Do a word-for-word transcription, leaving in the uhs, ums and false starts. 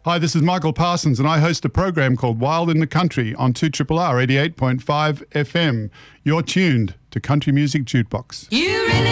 Hi, this is Michael Parsons, and I host a program called Wild in the Country on two R R R eighty-eight point five F M. You're tuned to Country Music Jukebox. You really